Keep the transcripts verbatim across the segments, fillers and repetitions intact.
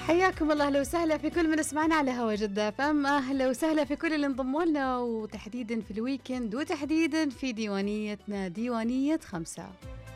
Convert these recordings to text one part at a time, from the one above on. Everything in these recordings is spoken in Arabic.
حياكم الله، أهلا وسهلا في كل من اسمعنا على هوا جدة فم. أهلا وسهلا في كل اللي انضموا لنا، وتحديدا في الويكند، وتحديدا في ديوانيتنا ديوانية خمسة.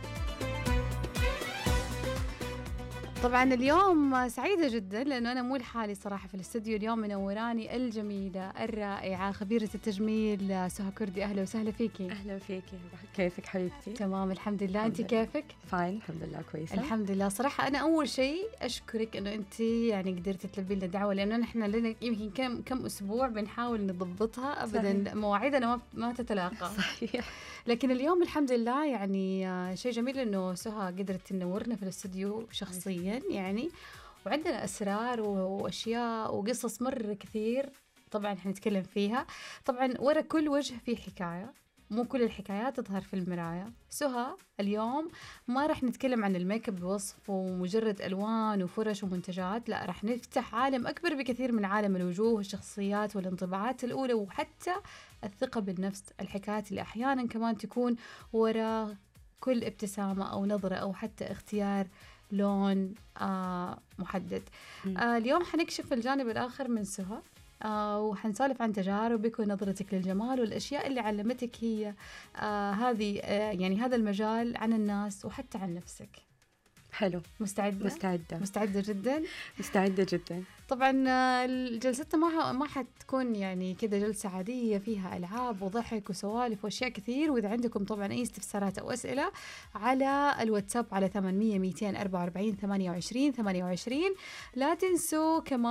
طبعا اليوم سعيدة جدا لأنه أنا مو لحالي صراحة في الاستديو. اليوم منوراني الجميلة الرائعة خبيرة التجميل سهى كردي. أهلا وسهلا فيكي. أهلا فيكي، كيفك حبيبتي؟ تمام الحمد لله. أنت كيفك؟ فاين الحمد لله كويسة الحمد لله. صراحة أنا أول شيء أشكرك إنه أنت يعني قدرتي تلبي لنا دعوة، لأنه نحن لنا يمكن كم كم أسبوع بنحاول نضبطها أبدا صحيح. مواعيدنا ما ما تتلاقى صحيح. لكن اليوم الحمد لله يعني شيء جميل إنه سهى قدرت تنورنا في الاستوديو شخصيا يعني، وعندنا أسرار وأشياء وقصص مرة كثير طبعا حنتكلم فيها. طبعا ورا كل وجه في حكاية، مو كل الحكايات تظهر في المراية. سهى اليوم ما رح نتكلم عن الميك اب بوصف ومجرد ألوان وفرش ومنتجات، لا رح نفتح عالم أكبر بكثير من عالم الوجوه والشخصيات والانطباعات الأولى، وحتى الثقة بالنفس، الحكايات اللي أحيانا كمان تكون وراء كل ابتسامة أو نظرة أو حتى اختيار لون آه محدد. آه اليوم حنكشف الجانب الآخر من سهى، آه وحنسولف عن تجاربك ونظرتك للجمال والأشياء اللي علمتك هي آه هذه آه يعني هذا المجال عن الناس وحتى عن نفسك. حلو. مستعدة؟ مستعدة مستعدة جدا؟ مستعدة جدا. طبعا جلستنا ما ما حتكون يعني كذا جلسة عادية، فيها ألعاب وضحك وسوالف وأشياء كثير. وإذا عندكم طبعا أي استفسارات أو أسئلة على الواتساب على ثمانمية مئتين أربعة وأربعين ثمانية وعشرين ثمانية وعشرين. لا تنسوا كمان